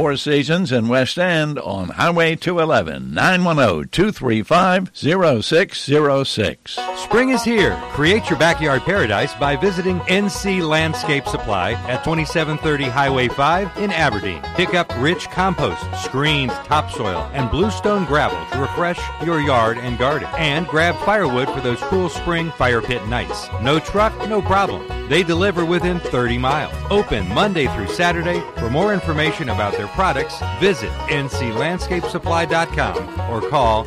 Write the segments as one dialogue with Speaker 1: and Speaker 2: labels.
Speaker 1: Four Seasons in West End on Highway 211, 910-235-0606.
Speaker 2: Spring is here. Create your backyard paradise by visiting NC Landscape Supply at 2730 Highway 5 in Aberdeen. Pick up rich compost, screened topsoil, and bluestone gravel to refresh your yard and garden. And grab firewood for those cool spring fire pit nights. No truck, no problem. They deliver within 30 miles. Open Monday through Saturday. For more information about their products, visit nclandscapesupply.com or call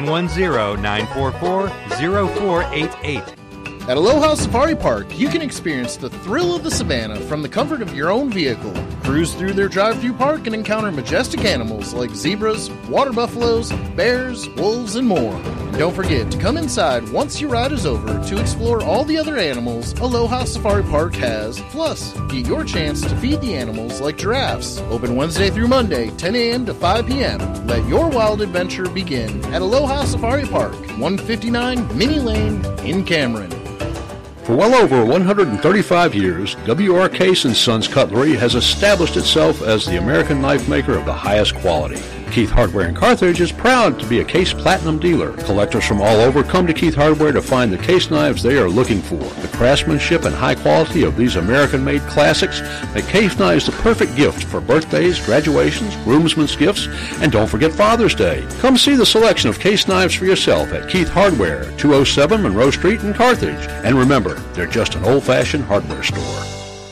Speaker 2: 910-944-0488.
Speaker 3: At Aloha Safari Park, you can experience the thrill of the savannah from the comfort of your own vehicle. Cruise through their drive-through park and encounter majestic animals like zebras, water buffaloes, bears, wolves, and more. And don't forget to come inside once your ride is over to explore all the other animals Aloha Safari Park has. Plus, get your chance to feed the animals like giraffes. Open Wednesday through Monday, 10 a.m. to 5 p.m. Let your wild adventure begin at Aloha Safari Park, 159 Minnie Lane in Cameron.
Speaker 4: For well over 135 years, W.R. Case & Sons Cutlery has established itself as the American knife maker of the highest quality. Keith Hardware in Carthage is proud to be a Case Platinum dealer. Collectors from all over come to Keith Hardware to find the Case knives they are looking for. The craftsmanship and high quality of these American-made classics make Case knives the perfect gift for birthdays, graduations, groomsmen's gifts, and don't forget Father's Day. Come see the selection of Case knives for yourself at Keith Hardware, 207 Monroe Street in Carthage. And remember, they're just an old-fashioned hardware store.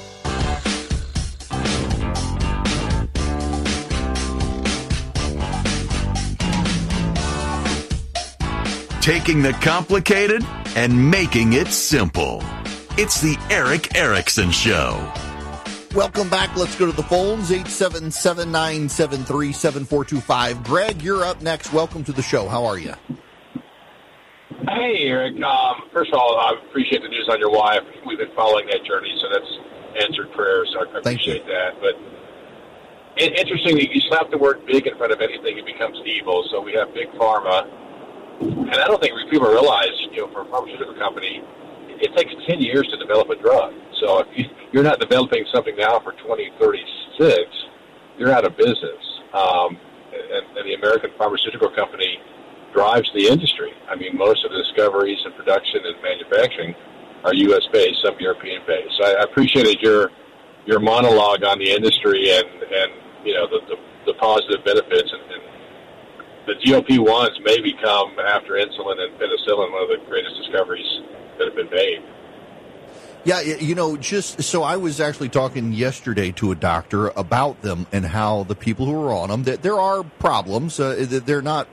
Speaker 5: Taking the complicated and making it simple. It's the Eric Erickson Show.
Speaker 6: Welcome back. Let's go to the phones, 877-973-7425. Greg, you're up next. Welcome to the show. How are you?
Speaker 7: Hey, Eric. First of all, I appreciate the news on your wife. We've been following that journey, so that's answered prayer, so I appreciate that. But interestingly, you slap the word big in front of anything, it becomes evil. So we have big pharma. And I don't think people realize, for a pharmaceutical company, it takes 10 years to develop a drug. So if you're not developing something now for 2036, you're out of business. And the American pharmaceutical company drives the industry. I mean, most of the discoveries and production and manufacturing are U.S.-based, some European-based. So I appreciated your monologue on the industry and the positive benefits and the GLP-1s may become, after insulin and penicillin, one of the greatest discoveries that have been made.
Speaker 6: Yeah, just so I was actually talking yesterday to a doctor about them and how the people who are on them, that there are problems. They're not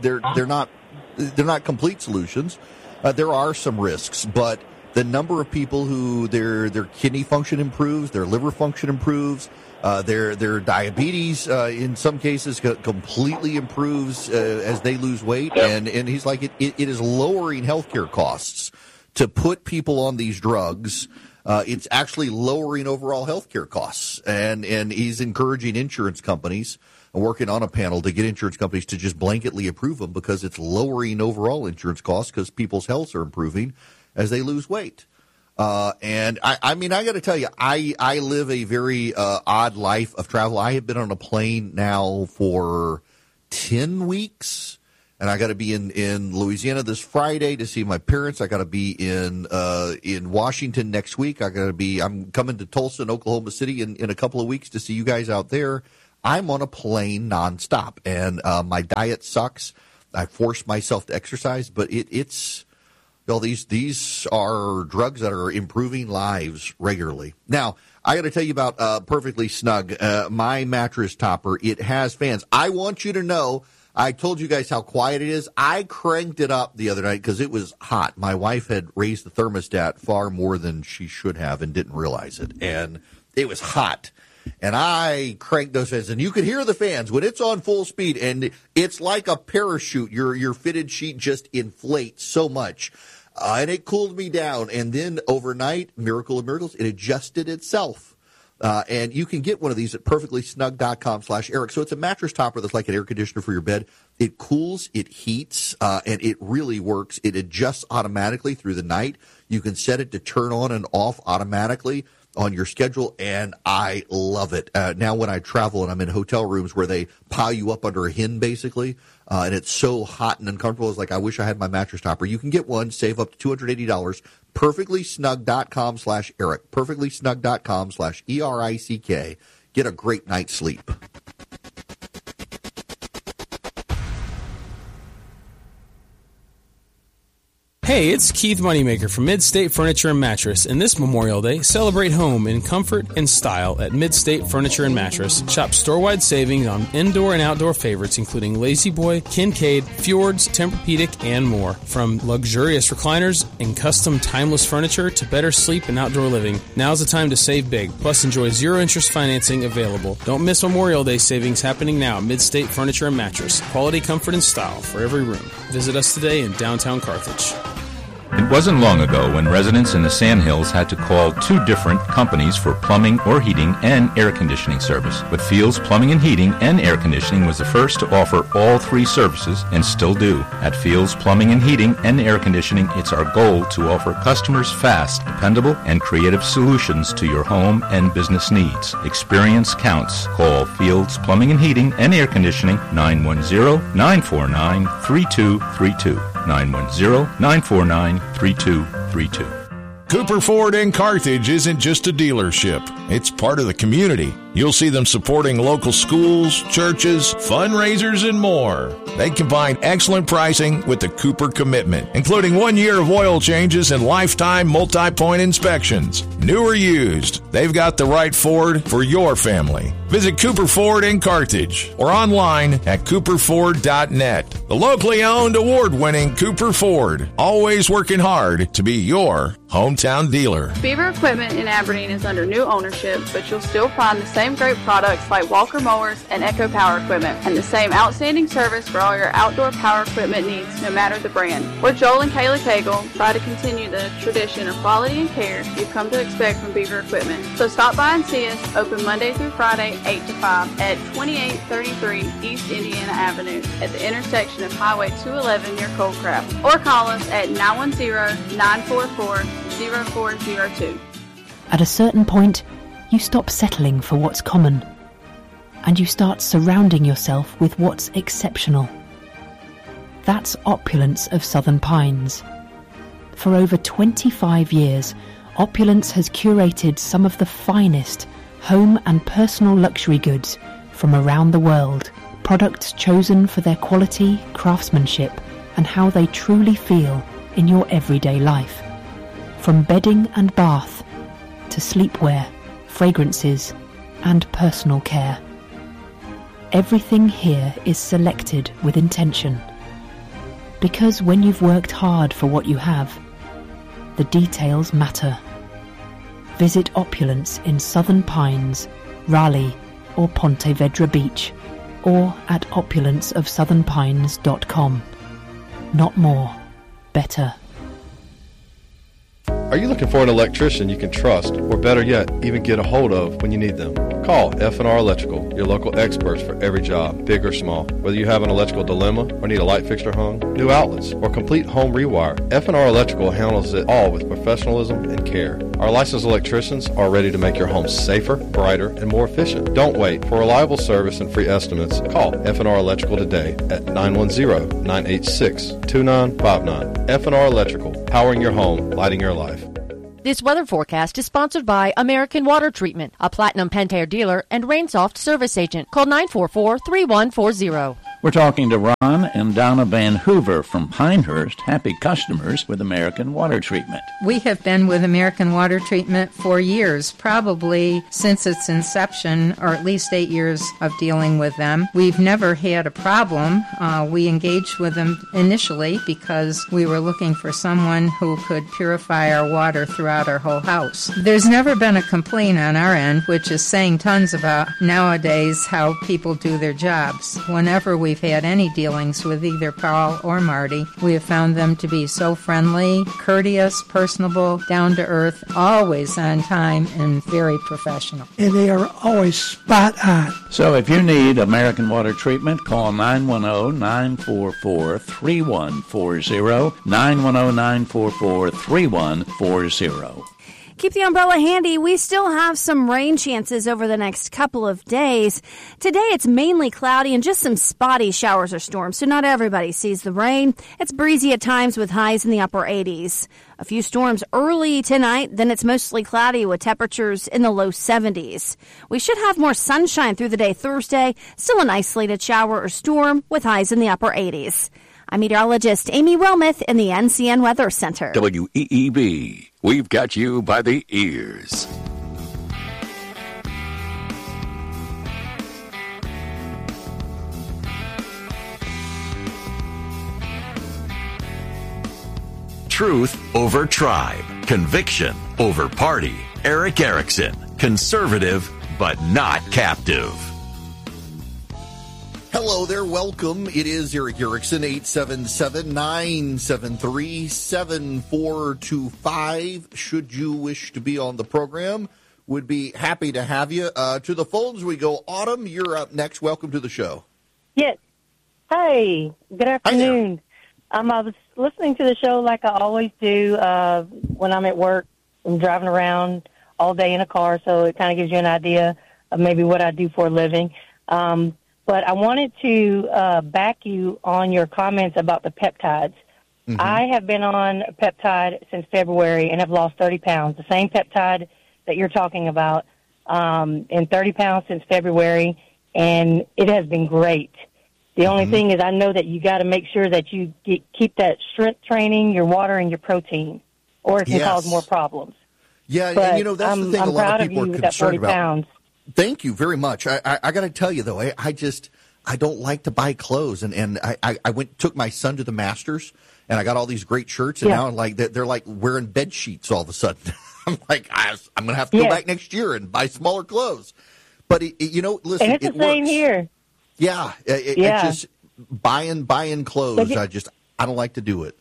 Speaker 6: complete solutions. There are some risks, but the number of people who their kidney function improves, their liver function improves, their diabetes in some cases completely improves as they lose weight, and he's like it is lowering healthcare costs to put people on these drugs. It's actually lowering overall healthcare costs, and he's encouraging insurance companies, working on a panel to get insurance companies to just blanketly approve them because it's lowering overall insurance costs because people's healths are improving as they lose weight. And I mean, I got to tell you, I live a very odd life of travel. I have been on a plane now for 10 weeks, and I got to be in Louisiana this Friday to see my parents. I got to be in Washington next week. I'm coming to Tulsa and Oklahoma City in a couple of weeks to see you guys out there. I'm on a plane nonstop, and my diet sucks. I force myself to exercise, but it's. Well, these are drugs that are improving lives regularly. Now, I got to tell you about Perfectly Snug, my mattress topper. It has fans. I want you to know, I told you guys how quiet it is. I cranked it up the other night because it was hot. My wife had raised the thermostat far more than she should have and didn't realize it. And it was hot. And I cranked those fans, and you could hear the fans when it's on full speed, and it's like a parachute. Your fitted sheet just inflates so much. And it cooled me down. And then overnight, miracle of miracles, it adjusted itself. And you can get one of these at perfectlysnug.com/Eric. So it's a mattress topper that's like an air conditioner for your bed. It cools, it heats, and it really works. It adjusts automatically through the night. You can set it to turn on and off automatically. on your schedule, and I love it. Now when I travel and I'm in hotel rooms where they pile you up under a hin, basically, and it's so hot and uncomfortable, it's like, I wish I had my mattress topper. You can get one, save up to $280, perfectlysnug.com/Eric, perfectlysnug.com/ERICK. Get a great night's sleep.
Speaker 8: Hey, it's Keith Moneymaker from Mid-State Furniture and Mattress, and this Memorial Day, celebrate home in comfort and style at Mid-State Furniture and Mattress. Shop store-wide savings on indoor and outdoor favorites, including Lazy Boy, Kincaid, Fjords, Tempur-Pedic, and more. From luxurious recliners and custom timeless furniture to better sleep and outdoor living, now's the time to save big. Plus, enjoy zero-interest financing available. Don't miss Memorial Day savings happening now at Mid-State Furniture and Mattress. Quality, comfort, and style for every room. Visit us today in downtown Carthage.
Speaker 9: It wasn't long ago when residents in the Sandhills had to call 2 different companies for plumbing or heating and air conditioning service. But Fields Plumbing and Heating and Air Conditioning was the first to offer all 3 services and still do. At Fields Plumbing and Heating and Air Conditioning, it's our goal to offer customers fast, dependable, and creative solutions to your home and business needs. Experience counts. Call Fields Plumbing and Heating and Air Conditioning 910-949-3232. 910-949-3232.
Speaker 10: Cooper Ford in Carthage isn't just a dealership. It's part of the community. You'll see them supporting local schools, churches, fundraisers, and more. They combine excellent pricing with the Cooper commitment, including 1 year of oil changes and lifetime multi-point inspections. New or used, they've got the right Ford for your family. Visit Cooper Ford in Carthage or online at cooperford.net. The locally owned, award-winning Cooper Ford, always working hard to be your hometown dealer.
Speaker 11: Beaver Equipment in Aberdeen is under new ownership, but you'll still find the same great products like Walker Mowers and Echo Power Equipment, and the same outstanding service for all your outdoor power equipment needs, no matter the brand. We're Joel and Kayla Cagle, try to continue the tradition of quality and care you've come to expect from Beaver Equipment. So stop by and see us, open Monday through Friday, 8 to 5 at 2833 East Indiana Avenue at the intersection of Highway 211 near Coldcraft, or call us at 910-944-0402.
Speaker 12: At a certain point, you stop settling for what's common, and you start surrounding yourself with what's exceptional. That's Opulence of Southern Pines. For over 25 years, Opulence has curated some of the finest home and personal luxury goods from around the world, products chosen for their quality, craftsmanship, and how they truly feel in your everyday life. From bedding and bath to sleepwear, fragrances, and personal care. Everything here is selected with intention. Because when you've worked hard for what you have, the details matter. Visit Opulence in Southern Pines, Raleigh, or Ponte Vedra Beach, or at opulenceofsouthernpines.com. Not more, better.
Speaker 13: Are you looking for an electrician you can trust, or better yet, even get a hold of when you need them? Call F&R Electrical, your local experts for every job, big or small. Whether you have an electrical dilemma or need a light fixture hung, new outlets, or complete home rewire, F&R Electrical handles it all with professionalism and care. Our licensed electricians are ready to make your home safer, brighter, and more efficient. Don't wait. For reliable service and free estimates, call F&R Electrical today at 910-986-2959. F&R Electrical, powering your home, lighting your life.
Speaker 14: This weather forecast is sponsored by American Water Treatment, a Platinum Pentair dealer and Rainsoft service agent. Call 944-3140.
Speaker 1: We're talking to Ron and Donna Van Hoover from Pinehurst, happy customers with American Water Treatment.
Speaker 15: We have been with American Water Treatment for years, probably since its inception, or at least 8 years of dealing with them. We've never had a problem. We engaged with them initially because we were looking for someone who could purify our water throughout our whole house. There's never been a complaint on our end, which is saying tons about nowadays how people do their jobs. Whenever we've had any dealings with either Paul or Marty, we have found them to be so friendly, courteous, personable, down to earth, always on time, and very professional.
Speaker 16: And they are always spot on.
Speaker 1: So if you need American Water Treatment, call 910-944-3140, 910-944-3140.
Speaker 17: Keep the umbrella handy. We still have some rain chances over the next couple of days. Today it's mainly cloudy and just some spotty showers or storms, so not everybody sees the rain. It's breezy at times with highs in the upper 80s. A few storms early tonight, then it's mostly cloudy with temperatures in the low 70s. We should have more sunshine through the day Thursday, still an isolated shower or storm with highs in the upper 80s. I'm meteorologist Amy Wilmoth in the NCN Weather Center.
Speaker 18: WEEB, we've got you by the ears.
Speaker 5: Truth over tribe. Conviction over party. Eric Erickson. Conservative, but not captive.
Speaker 6: Hello there, welcome. It is Eric Erickson, 877-973-7425. Should you wish to be on the program, would be happy to have you. To the phones we go. Autumn, you're up next. Welcome to the show.
Speaker 19: Yes. Hi, good afternoon. I was listening to the show like I always do when I'm at work. I'm driving around all day in a car, so it kind of gives you an idea of maybe what I do for a living. But I wanted to back you on your comments about the peptides. Mm-hmm. I have been on a peptide since February and have lost 30 pounds, the same peptide that you're talking about, and 30 pounds since February, and it has been great. The only thing is I know that you got to make sure that you keep that strength training, your water, and your protein, or it can cause more problems.
Speaker 6: Yeah,
Speaker 19: but
Speaker 6: and that's the thing a lot of people are concerned about.
Speaker 19: Pounds.
Speaker 6: Thank you very much. I got to tell you, though, I don't like to buy clothes. And I took my son to the Masters, and I got all these great shirts, and now they're like wearing bed sheets all of a sudden. I'm like, I'm going to have to go back next year and buy smaller clothes. But, listen,
Speaker 19: and it's the same here.
Speaker 6: Yeah, it's just buying clothes. I don't like to do it.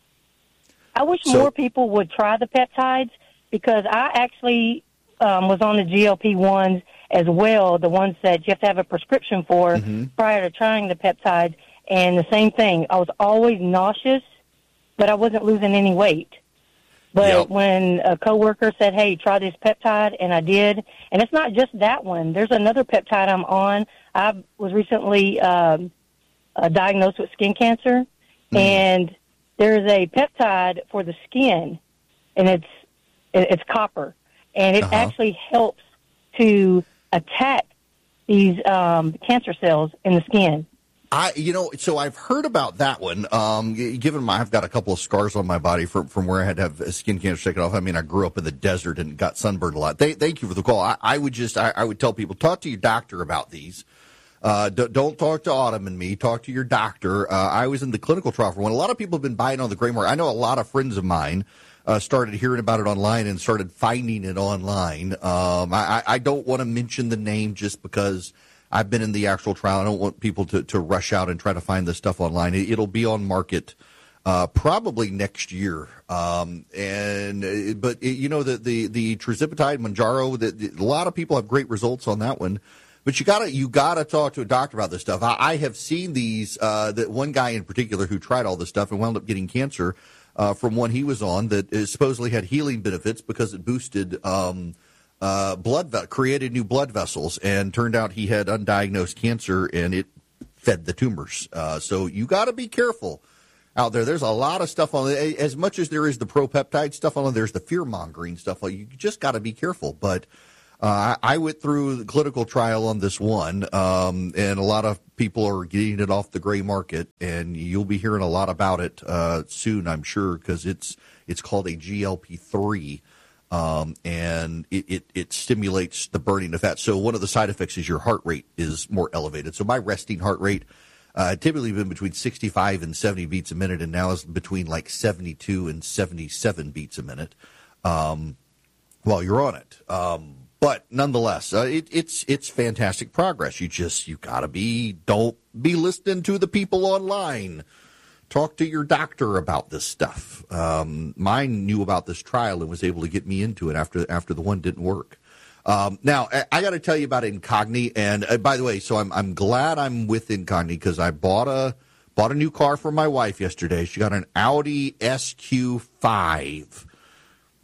Speaker 19: I wish more people would try the peptides, because I actually was on the GLP-1s as well, the ones that you have to have a prescription for prior to trying the peptides. And the same thing, I was always nauseous, but I wasn't losing any weight. But when a coworker said, hey, try this peptide, and I did, and it's not just that one. There's another peptide I'm on. I was recently diagnosed with skin cancer, and there's a peptide for the skin, and it's copper, and it actually helps to attack these cancer cells in the skin.
Speaker 6: So I've heard about that one. Given I've got a couple of scars on my body from where I had to have skin cancer taken off. I mean, I grew up in the desert and got sunburned a lot. Thank you for the call. I would tell people, talk to your doctor about these. Don't talk to Autumn and me. Talk to your doctor. I was in the clinical trial for one. A lot of people have been buying on the gray market. I know a lot of friends of mine started hearing about it online and started finding it online. I don't want to mention the name just because I've been in the actual trial. I don't want people to rush out and try to find this stuff online. It'll be on market probably next year. The Tirzepatide, Mounjaro, a lot of people have great results on that one. But you gotta talk to a doctor about this stuff. I have seen these. That one guy in particular who tried all this stuff and wound up getting cancer from one he was on that supposedly had healing benefits because it boosted created new blood vessels, and turned out he had undiagnosed cancer and it fed the tumors. So you got to be careful out there. There's a lot of stuff on it. As much as there is the pro-peptide stuff on it, there's the fear-mongering stuff. You just got to be careful. But I went through the clinical trial on this one, and a lot of people are getting it off the gray market, and you'll be hearing a lot about it soon, I'm sure, because it's called a GLP-3. And it stimulates the burning of fat. So one of the side effects is your heart rate is more elevated. So my resting heart rate typically been between 65 and 70 beats a minute, and now is between like 72 and 77 beats a minute while you're on it. But nonetheless, it's fantastic progress. You gotta don't be listening to the people online. Talk to your doctor about this stuff. Mine knew about this trial and was able to get me into it after the one didn't work. Now, I got to tell you about Incogni. And by the way, so I'm glad I'm with Incogni because I bought a new car for my wife yesterday. She got an Audi SQ5.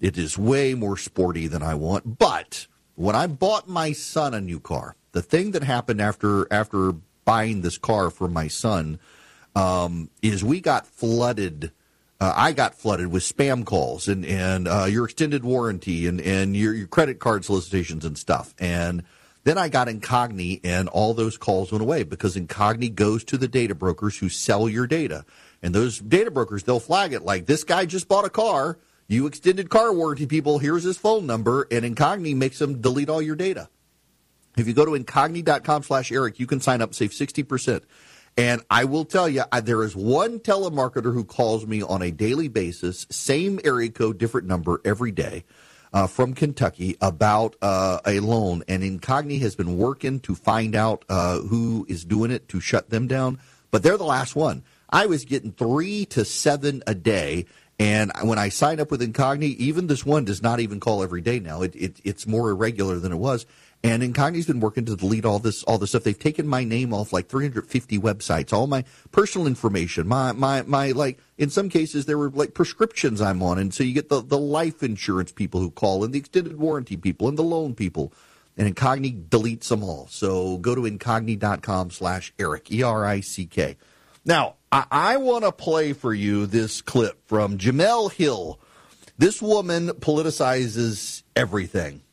Speaker 6: It is way more sporty than I want. But when I bought my son a new car, the thing that happened after buying this car for my son is we got flooded. I got flooded with spam calls and your extended warranty and your credit card solicitations and stuff. And then I got Incogni, and all those calls went away because Incogni goes to the data brokers who sell your data. And those data brokers, they'll flag it like, this guy just bought a car. You extended car warranty people, here's his phone number, and Incogni makes them delete all your data. If you go to Incogni.com/Eric, you can sign up and save 60%. And I will tell you, there is one telemarketer who calls me on a daily basis, same area code, different number every day, from Kentucky about a loan. And Incogni has been working to find out who is doing it to shut them down. But they're the last one. I was getting 3 to 7 a day. And when I signed up with Incogni, even this one does not even call every day now. It's more irregular than it was. And Incogni's been working to delete all this stuff. They've taken my name off like 350 websites, all my personal information, my like, in some cases there were like prescriptions I'm on. And so you get the life insurance people who call and the extended warranty people and the loan people. And Incogni deletes them all. So go to Incogni.com/Eric, ERICK. Now, I want to play for you this clip from Jemele Hill. This woman politicizes everything.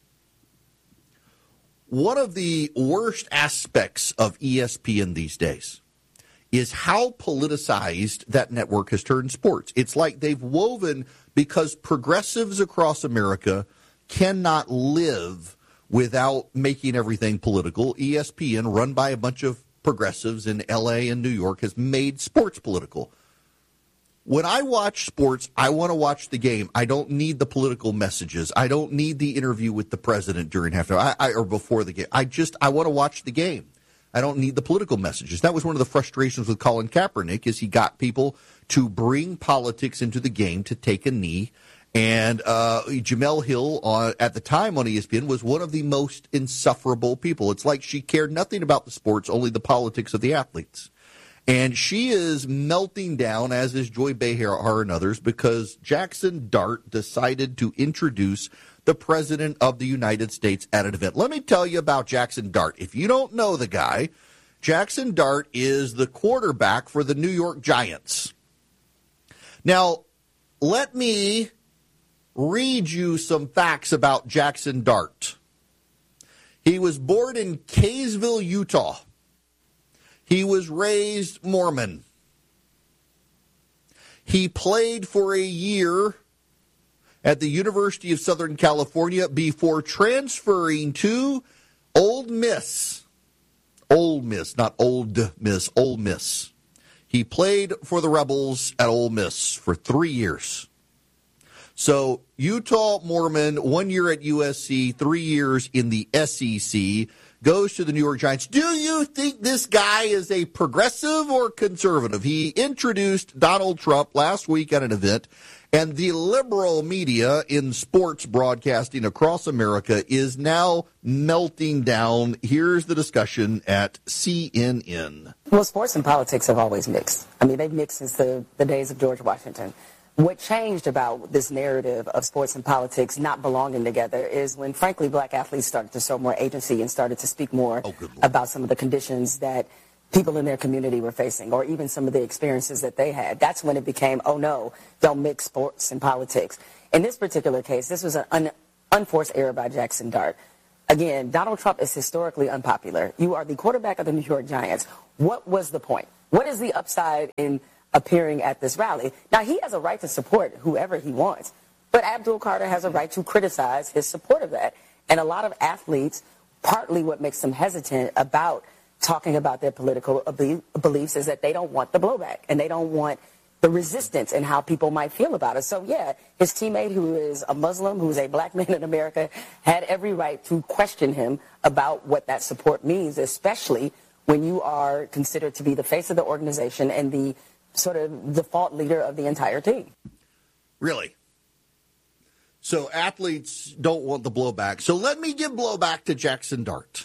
Speaker 6: One of the worst aspects of ESPN these days is how politicized that network has turned sports. It's like they've woven, because progressives across America cannot live without making everything political. ESPN, run by a bunch of progressives in L.A. and New York, has made sports political. When I watch sports, I want to watch the game. I don't need the political messages. I don't need the interview with the president during halftime or before the game. I want to watch the game. I don't need the political messages. That was one of the frustrations with Colin Kaepernick, is he got people to bring politics into the game, to take a knee. And Jemele Hill, at the time on ESPN, was one of the most insufferable people. It's like she cared nothing about the sports, only the politics of the athletes. And she is melting down, as is Joy Behar and others, because Jackson Dart decided to introduce the President of the United States at an event. Let me tell you about Jackson Dart. If you don't know the guy, Jackson Dart is the quarterback for the New York Giants. Now, let me read you some facts about Jackson Dart. He was born in Kaysville, Utah. He was raised Mormon. He played for a year at the University of Southern California before transferring to Ole Miss. Ole Miss, not Old Miss, Ole Miss. He played for the Rebels at Ole Miss for 3 years. So Utah Mormon, 1 year at USC, 3 years in the SEC, goes to the New York Giants. Do you think this guy is a progressive or conservative? He introduced Donald Trump last week at an event, and the liberal media in sports broadcasting across America is now melting down. Here's the discussion at CNN.
Speaker 20: Well, sports and politics have always mixed. I mean, they've mixed since the days of George Washington. What changed about this narrative of sports and politics not belonging together is when, frankly, black athletes started to show more agency and started to speak more about some of the conditions that people in their community were facing, or even some of the experiences that they had. That's when it became, oh no, don't mix sports and politics. In this particular case, this was an unforced error by Jackson Dart. Again, Donald Trump is historically unpopular. You are the quarterback of the New York Giants. What was the point? What is the upside in appearing at this rally? Now, he has a right to support whoever he wants, but Abdul Carter has a right to criticize his support of that. And a lot of athletes, partly what makes them hesitant about talking about their political beliefs is that they don't want the blowback and they don't want the resistance and how people might feel about it. So, yeah, his teammate, who is a Muslim, who's a black man in America, had every right to question him about what that support means, especially when you are considered to be the face of the organization and the sort of default leader of the entire team.
Speaker 6: Really? So athletes don't want the blowback. So let me give blowback to Jackson Dart.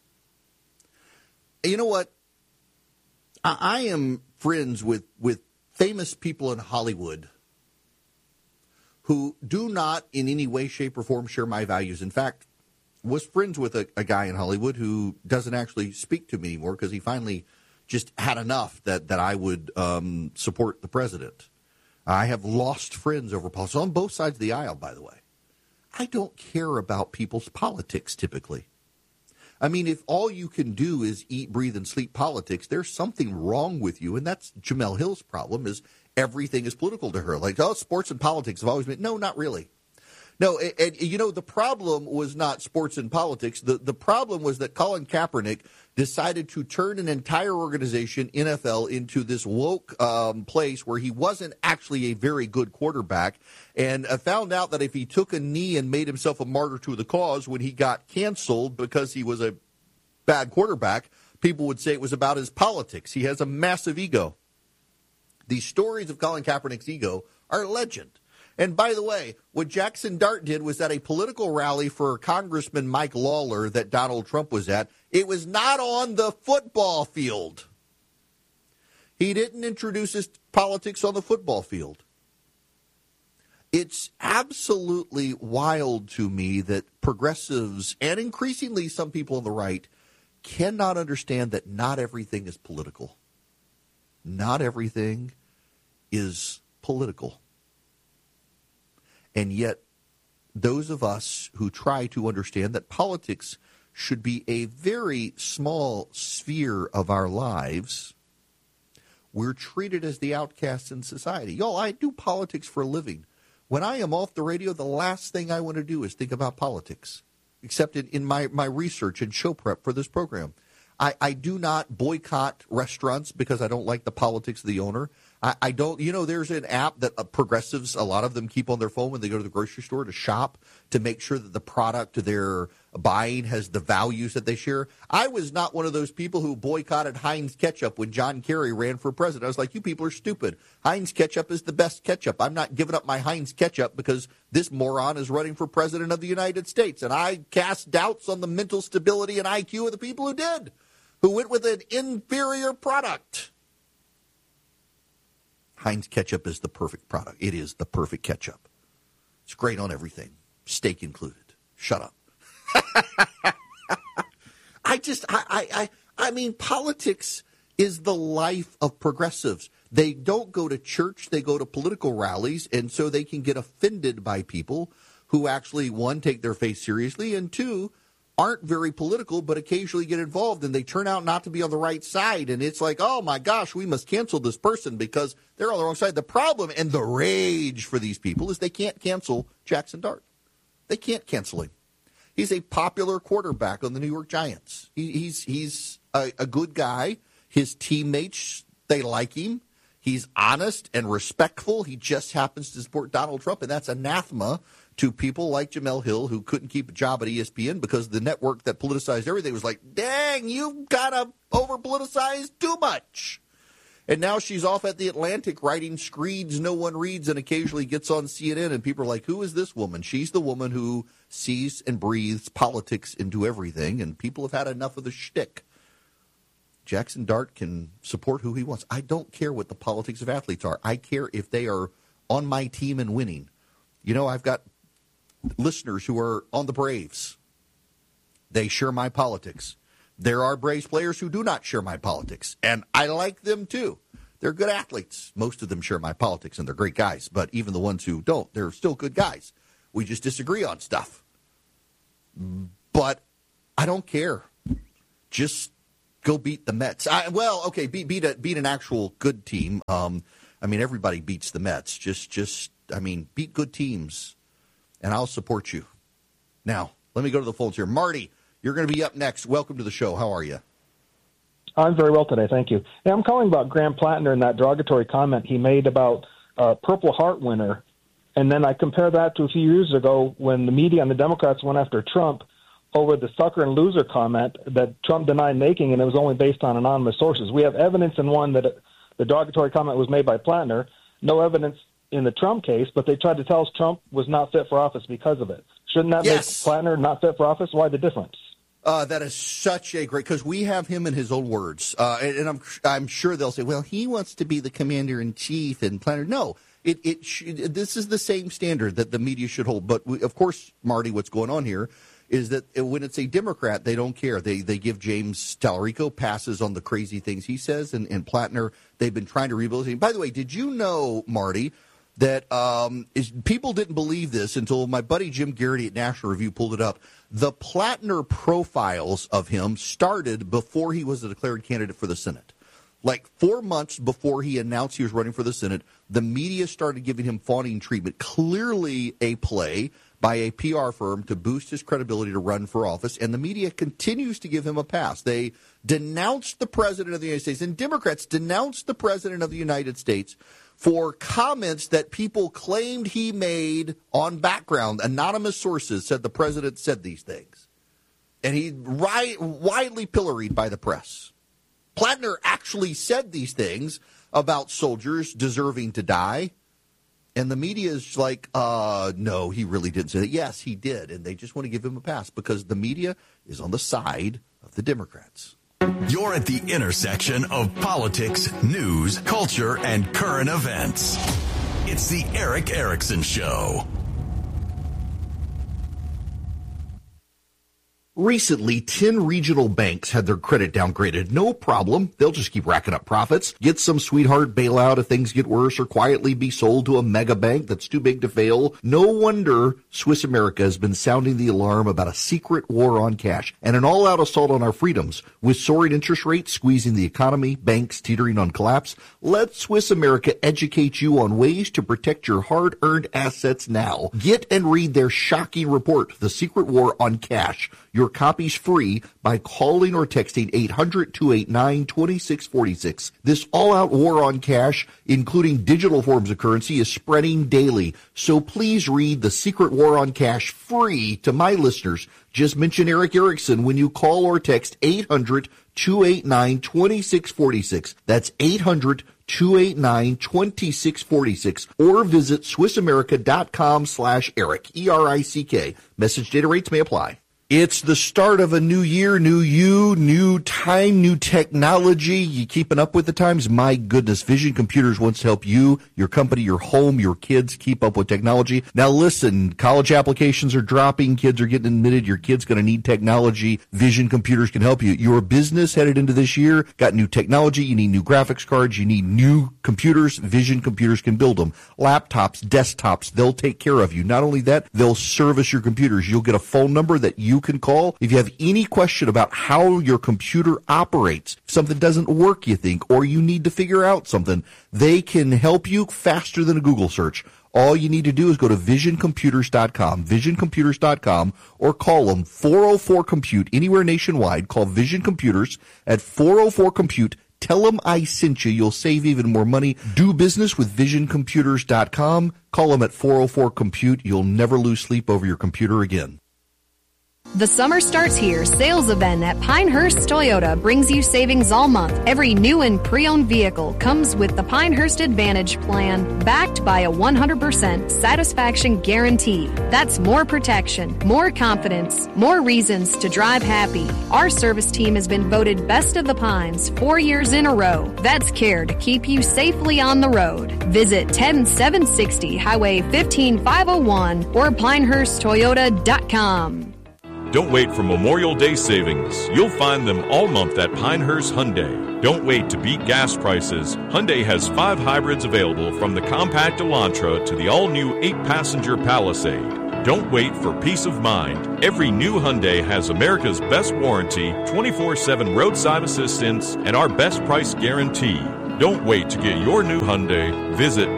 Speaker 6: You know what? I am friends with famous people in Hollywood who do not in any way, shape, or form share my values. In fact, was friends with a guy in Hollywood who doesn't actually speak to me anymore because he finally just had enough that I would support the president. I have lost friends over politics on both sides of the aisle, by the way. I don't care about people's politics typically. I mean, if all you can do is eat, breathe, and sleep politics, there's something wrong with you, and that's Jemele Hill's problem, is everything is political to her. Like, oh, sports and politics have always been. No, not really. No, and you know, the problem was not sports and politics. The problem was that Colin Kaepernick decided to turn an entire organization, NFL, into this woke place where he wasn't actually a very good quarterback, and found out that if he took a knee and made himself a martyr to the cause when he got canceled because he was a bad quarterback, people would say it was about his politics. He has a massive ego. The stories of Colin Kaepernick's ego are legend. And by the way, what Jackson Dart did was at a political rally for Congressman Mike Lawler that Donald Trump was at. It was not on the football field. He didn't introduce his politics on the football field. It's absolutely wild to me that progressives, and increasingly some people on the right, cannot understand that not everything is political. Not everything is political. And yet, those of us who try to understand that politics should be a very small sphere of our lives, we're treated as the outcasts in society. Y'all, I do politics for a living. When I am off the radio, the last thing I want to do is think about politics, except in my research and show prep for this program. I do not boycott restaurants because I don't like the politics of the owner. I don't, you know, there's an app that progressives, a lot of them keep on their phone when they go to the grocery store to shop to make sure that the product they're buying has the values that they share. I was not one of those people who boycotted Heinz ketchup when John Kerry ran for president. I was like, you people are stupid. Heinz ketchup is the best ketchup. I'm not giving up my Heinz ketchup because this moron is running for president of the United States. And I cast doubts on the mental stability and IQ of the people who did, who went with an inferior product. Heinz ketchup is the perfect product. It is the perfect ketchup. It's great on everything, steak included. Shut up. I mean, politics is the life of progressives. They don't go to church, they go to political rallies, and so they can get offended by people who actually, one, take their faith seriously, and two, aren't very political, but occasionally get involved, and they turn out not to be on the right side. And it's like, oh, my gosh, we must cancel this person because they're on the wrong side. The problem and the rage for these people is they can't cancel Jackson Dart. They can't cancel him. He's a popular quarterback on the New York Giants. He's a good guy. His teammates, they like him. He's honest and respectful. He just happens to support Donald Trump, and that's anathema to people like Jemele Hill, who couldn't keep a job at ESPN because the network that politicized everything was like, dang, you've got to over-politicize too much. And now she's off at the Atlantic writing screeds no one reads and occasionally gets on CNN, and people are like, who is this woman? She's the woman who sees and breathes politics into everything, and people have had enough of the shtick. Jackson Dart can support who he wants. I don't care what the politics of athletes are. I care if they are on my team and winning. You know, I've got listeners who are on the Braves. They share my politics. There are Braves players who do not share my politics, and I like them too. They're good athletes. Most of them share my politics, and they're great guys, but even the ones who don't, they're still good guys. We just disagree on stuff. But I don't care. Just go beat the Mets. Beat an actual good team. I mean, everybody beats the Mets. Beat good teams, and I'll support you. Now, let me go to the phones here. Marty, you're going to be up next. Welcome to the show. How are you?
Speaker 21: I'm very well today, thank you. Hey, I'm calling about Graham Plattner and that derogatory comment he made about Purple Heart winner, and then I compare that to a few years ago when the media and the Democrats went after Trump over the sucker and loser comment that Trump denied making, and it was only based on anonymous sources. We have evidence in one that the derogatory comment was made by Plattner, no evidence in the Trump case, but they tried to tell us Trump was not fit for office because of it. Shouldn't that make Plattner not fit for office? Why the difference?
Speaker 6: That is such a great, because we have him in his own words, and I'm sure they'll say, well, he wants to be the commander-in-chief, and Plattner. No, This is the same standard that the media should hold. But, of course, Marty, what's going on here is that when it's a Democrat, they don't care. They give James Tallarico passes on the crazy things he says, and Plattner, they've been trying to rehabilitate. By the way, did you know, Marty, that people didn't believe this until my buddy Jim Garrity at National Review pulled it up. The Plattner profiles of him started before he was a declared candidate for the Senate. Like 4 months before he announced he was running for the Senate, the media started giving him fawning treatment. Clearly a play by a PR firm to boost his credibility to run for office, and the media continues to give him a pass. They denounced the President of the United States, and Democrats denounced the President of the United States for comments that people claimed he made on background. Anonymous sources said the President said these things. And he widely pilloried by the press. Plattner actually said these things about soldiers deserving to die. And the media is like, no, he really didn't say that. Yes, he did. And they just want to give him a pass because the media is on the side of the Democrats.
Speaker 5: You're at the intersection of politics, news, culture, and current events. It's the Eric Erickson Show.
Speaker 6: Recently, 10 regional banks had their credit downgraded. No problem. They'll just keep racking up profits, get some sweetheart bailout if things get worse, or quietly be sold to a mega bank that's too big to fail. No wonder Swiss America has been sounding the alarm about a secret war on cash and an all-out assault on our freedoms. With soaring interest rates squeezing the economy, banks teetering on collapse, let Swiss America educate you on ways to protect your hard-earned assets now. Get and read their shocking report, The Secret War on Cash. Your copy's free by calling or texting 800-289-2646. This all-out war on cash, including digital forms of currency, is spreading daily. So please read The Secret War on Cash free to my listeners. Just mention Eric Erickson when you call or text 800-289-2646. That's 800-289-2646, or visit SwissAmerica.com/Eric, ERICK. Message data rates may apply. It's the start of a new year, new you, new time, new technology. You keeping up with the times? My goodness, Vision Computers wants to help you, your company, your home, your kids keep up with technology. Now listen, college applications are dropping, kids are getting admitted, your kid's going to need technology. Vision Computers can help you. Your business headed into this year, got new technology, you need new graphics cards, you need new computers. Vision Computers can build them. Laptops, desktops, they'll take care of you. Not only that, they'll service your computers. You'll get a phone number that you can call if you have any question about how your computer operates. If something doesn't work, you think, or you need to figure out something, they can help you faster than a Google search. All you need to do is go to visioncomputers.com, visioncomputers.com, or call them 404-COMPUTE anywhere nationwide. Call Vision Computers at 404-COMPUTE. Tell them I sent you. You'll save even more money. Do business with visioncomputers.com. Call them at 404-COMPUTE. You'll never lose sleep over your computer again.
Speaker 2: The summer starts here. Sales event at Pinehurst Toyota brings you savings all month. Every new and pre-owned vehicle comes with the Pinehurst Advantage Plan, backed by a 100% satisfaction guarantee. That's more protection, more confidence, more reasons to drive happy. Our service team has been voted Best of the Pines 4 years in a row. That's care to keep you safely on the road. Visit 10760 Highway 15501 or PinehurstToyota.com.
Speaker 22: Don't wait for Memorial Day savings. You'll find them all month at Pinehurst Hyundai. Don't wait to beat gas prices. Hyundai has 5 hybrids available, from the compact Elantra to the all-new 8-passenger Palisade. Don't wait for peace of mind. Every new Hyundai has America's best warranty, 24/7 roadside assistance, and our best price guarantee. Don't wait to get your new Hyundai. Visit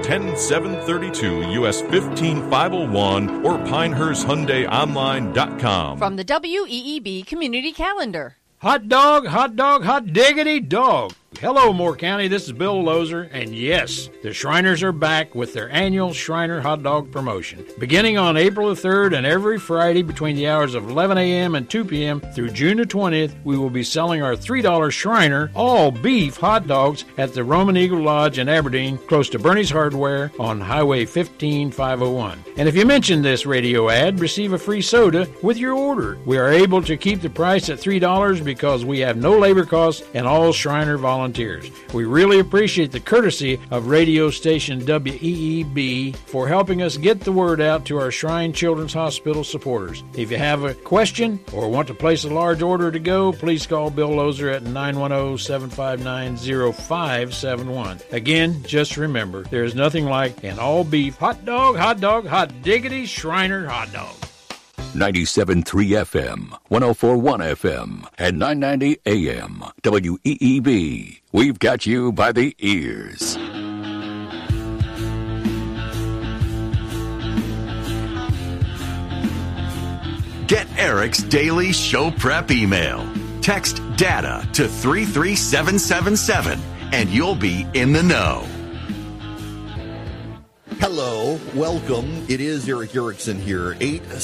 Speaker 22: 10732 US 15501 or PinehurstHyundaiOnline.com.
Speaker 14: From the WEEB Community Calendar.
Speaker 23: Hot dog, hot dog, hot diggity dog. Hello, Moore County. This is Bill Lozer, and yes, the Shriners are back with their annual Shriner Hot Dog promotion. Beginning on April the 3rd and every Friday between the hours of 11 a.m. and 2 p.m. through June the 20th, we will be selling our $3 Shriner all-beef hot dogs at the Roman Eagle Lodge in Aberdeen, close to Bernie's Hardware on Highway 15501. And if you mention this radio ad, receive a free soda with your order. We are able to keep the price at $3 because we have no labor costs and all Shriner volunteers. volunteers. We really appreciate the courtesy of radio station WEEB for helping us get the word out to our Shrine Children's Hospital supporters. If you have a question or want to place a large order to go, please call Bill Lozer at 910-759-0571. Again, just remember, there is nothing like an all-beef hot dog, hot diggity Shriner hot dog.
Speaker 18: 97.3 FM, 104.1 FM, and 990 AM. WEEB. We've got you by the ears.
Speaker 5: Get Eric's daily show prep email. Text DATA to 33777 and you'll be in the know.
Speaker 6: Hello, welcome. It is Eric Erickson here.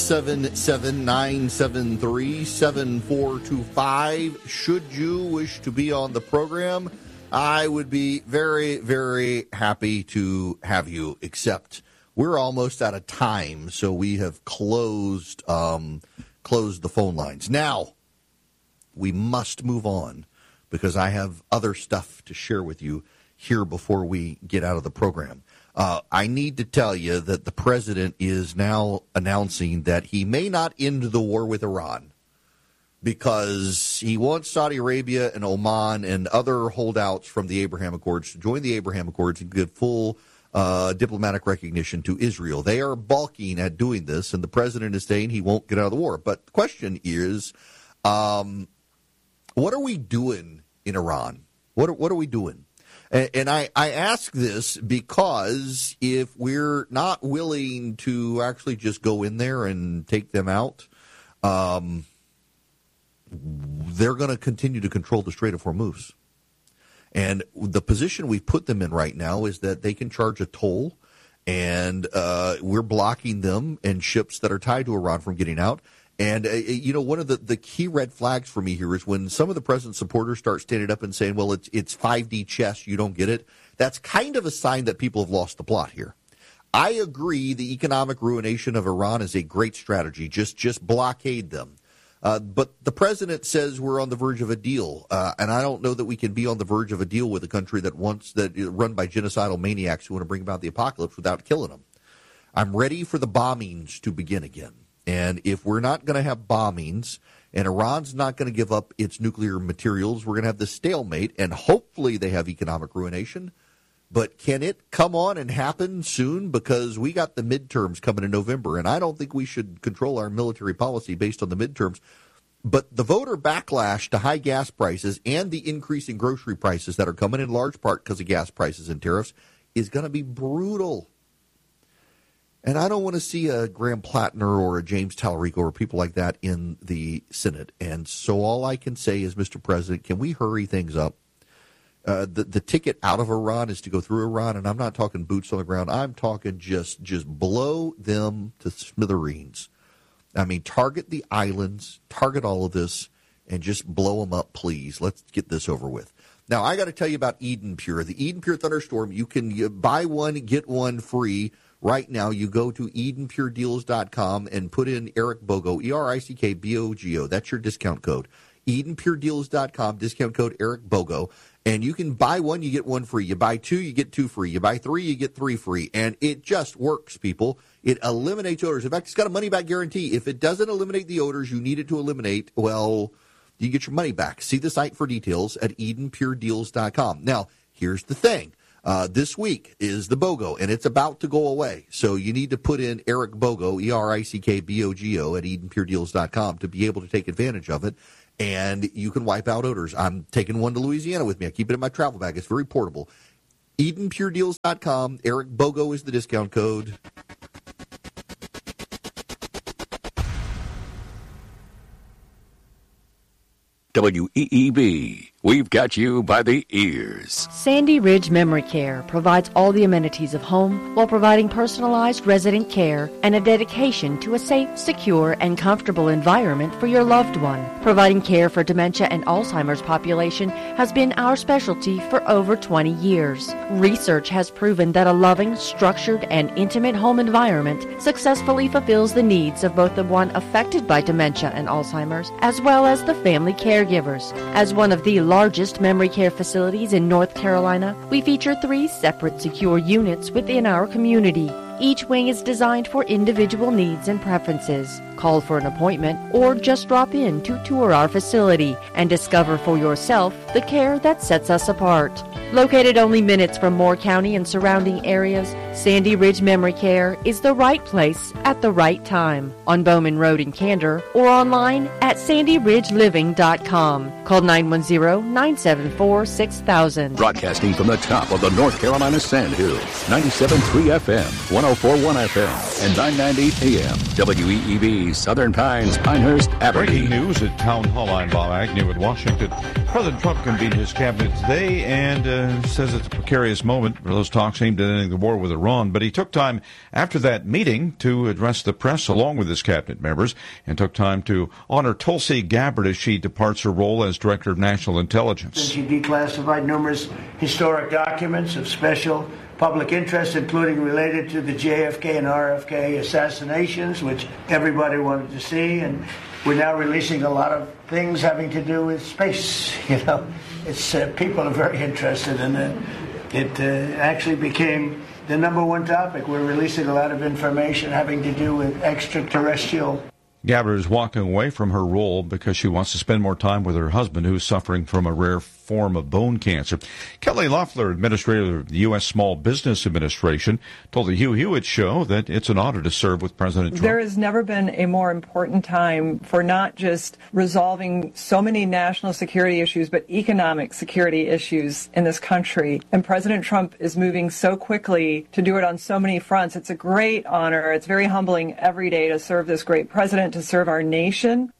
Speaker 6: 877-973-7425. Should you wish to be on the program, I would be very, very happy to have you, except we're almost out of time, so we have closed the phone lines. Now, we must move on because I have other stuff to share with you here before we get out of the program. I need to tell you that the president is now announcing that he may not end the war with Iran because he wants Saudi Arabia and Oman and other holdouts from the Abraham Accords to join the Abraham Accords and give full diplomatic recognition to Israel. They are balking at doing this, and the president is saying he won't get out of the war. But the question is, what are we doing in Iran? What are we doing? And I ask this because if we're not willing to actually just go in there and take them out, they're going to continue to control the Strait of Hormuz. And the position we've put them in right now is that they can charge a toll, and we're blocking them and ships that are tied to Iran from getting out. And, one of the key red flags for me here is when some of the president's supporters start standing up and saying, well, it's 5D chess, you don't get it. That's kind of a sign that people have lost the plot here. I agree the economic ruination of Iran is a great strategy. Just blockade them. But the president says we're on the verge of a deal. And I don't know that we can be on the verge of a deal with a country that run by genocidal maniacs who want to bring about the apocalypse without killing them. I'm ready for the bombings to begin again. And if we're not going to have bombings and Iran's not going to give up its nuclear materials, we're going to have this stalemate, and hopefully they have economic ruination. But can it come on and happen soon? Because we got the midterms coming in November, and I don't think we should control our military policy based on the midterms. But the voter backlash to high gas prices and the increase in grocery prices that are coming in large part because of gas prices and tariffs is going to be brutal. And I don't want to see a Graham Plattner or a James Tallarico or people like that in the Senate. And so all I can say is, Mr. President, can we hurry things up? The ticket out of Iran is to go through Iran, and I'm not talking boots on the ground. I'm talking just blow them to smithereens. I mean, target the islands, target all of this, and just blow them up, please. Let's get this over with. Now, I got to tell you about Eden Pure. The Eden Pure Thunderstorm, you can buy one, get one free. Right now, you go to EdenPureDeals.com and put in Eric Bogo, ERICKBOGO. That's your discount code. EdenPureDeals.com, discount code Eric Bogo. And you can buy one, you get one free. You buy two, you get two free. You buy three, you get three free. And it just works, people. It eliminates odors. In fact, it's got a money-back guarantee. If it doesn't eliminate the odors you need it to eliminate, well, you get your money back. See the site for details at EdenPureDeals.com. Now, here's the thing. This week is the BOGO, and it's about to go away. So you need to put in Eric Bogo, ERICKBOGO, at EdenPureDeals.com to be able to take advantage of it. And you can wipe out odors. I'm taking one to Louisiana with me. I keep it in my travel bag. It's very portable. EdenPureDeals.com. Eric Bogo is the discount code.
Speaker 18: WEEB. We've got you by the ears.
Speaker 14: Sandy Ridge Memory Care provides all the amenities of home while providing personalized resident care and a dedication to a safe, secure, and comfortable environment for your loved one. Providing care for dementia and Alzheimer's population has been our specialty for over 20 years. Research has proven that a loving, structured, and intimate home environment successfully fulfills the needs of both the one affected by dementia and Alzheimer's as well as the family caregivers. As one of the largest memory care facilities in North Carolina, we feature 3 separate secure units within our community. Each wing is designed for individual needs and preferences. Call for an appointment or just drop in to tour our facility and discover for yourself the care that sets us apart. Located only minutes from Moore County and surrounding areas, Sandy Ridge Memory Care is the right place at the right time on Bowman Road in Candor or online at sandyridgeliving.com. Call 910-974-6000.
Speaker 18: Broadcasting from the top of the North Carolina Sandhills, 97.3 FM, 104.1 FM, and 990 AM. WEEB, Southern Pines, Pinehurst, Aberdeen.
Speaker 3: Breaking news at Town Hall. I'm Bob Agnew in Washington. President Trump convened his cabinet today and says it's a precarious moment for those talks aimed at ending the war with Iran. But he took time after that meeting to address the press along with his cabinet members and took time to honor Tulsi Gabbard as she departs her role as Director of National Intelligence.
Speaker 4: She declassified numerous historic documents of special public interest, including related to the JFK and RFK assassinations, which everybody wanted to see. And we're now releasing a lot of things having to do with space. You know, it's people are very interested in it. It actually became the #1 topic. We're releasing a lot of information having to do with extraterrestrial.
Speaker 3: Gabbard is walking away from her role because she wants to spend more time with her husband, who's suffering from a rare form of bone cancer. Kelly Loeffler, administrator of the U.S. Small Business Administration, told the Hugh Hewitt Show that it's an honor to serve with President Trump.
Speaker 7: There has never been a more important time for not just resolving so many national security issues, but economic security issues in this country. And President Trump is moving so quickly to do it on so many fronts. It's a great honor. It's very humbling every day to serve this great president, to serve our nation.